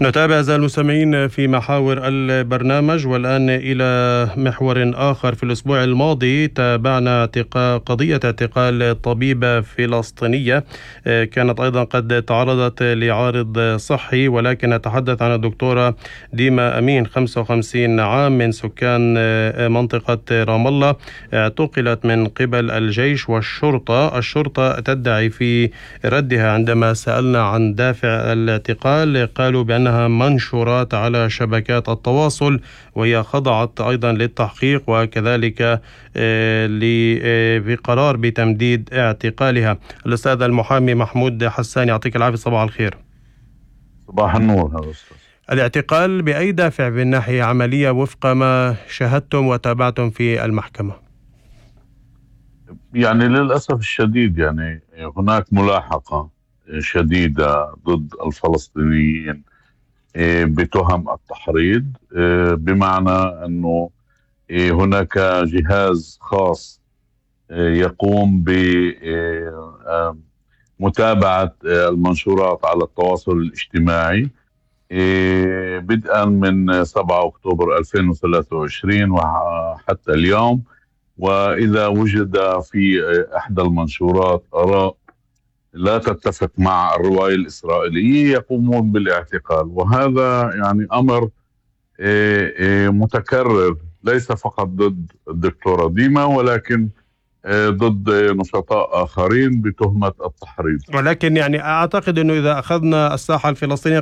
نتابع أعزائي المستمعين في محاور البرنامج، والآن إلى محور آخر. في الأسبوع الماضي تابعنا قضية اعتقال طبيبة فلسطينية كانت أيضا قد تعرضت لعارض صحي، ولكن نتحدث عن الدكتورة ديما أمين، 55 عام، من سكان منطقة رام الله. اعتقلت من قبل الجيش والشرطة. الشرطة تدعي في ردها عندما سألنا عن دافع الاعتقال قالوا بأنها منشورات على شبكات التواصل، وهي خضعت أيضا للتحقيق وكذلك بقرار بتمديد اعتقالها. الأستاذ المحامي محمود حسان، يعطيك العافية، صباح الخير. صباح النور. هذا أستاذ. الاعتقال بأي دافع من ناحية عملية وفق ما شاهدتم وتابعتم في المحكمة؟ يعني للأسف الشديد يعني هناك ملاحقة شديدة ضد الفلسطينيين بتهم التحريض، بمعنى أنه هناك جهاز خاص يقوم بمتابعة المنشورات على التواصل الاجتماعي بدءا من 7 أكتوبر 2023 وحتى اليوم. وإذا وجد في إحدى المنشورات آراء لا تتفق مع الرواية الإسرائيلية يقومون بالاعتقال، وهذا يعني أمر متكرر ليس فقط ضد الدكتورة ديما ولكن ضد نشطاء آخرين بتهمة التحريض. ولكن يعني أعتقد أنه إذا أخذنا الساحة الفلسطينية